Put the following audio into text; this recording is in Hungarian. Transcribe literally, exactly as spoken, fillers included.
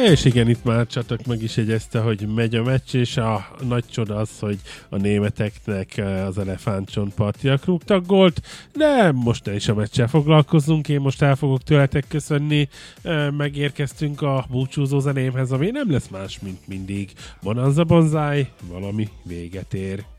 És igen, itt már Csatok meg is jegyezte, hogy megy a meccs, és a nagy csoda az, hogy a németeknek az elefántcsontpartiak rúgtak gólt, de most ne is a meccsel foglalkozunk, én most el fogok tőletek köszönni, megérkeztünk a búcsúzó zenémhez, ami nem lesz más, mint mindig. Bonanza Bonzáj, valami véget ér.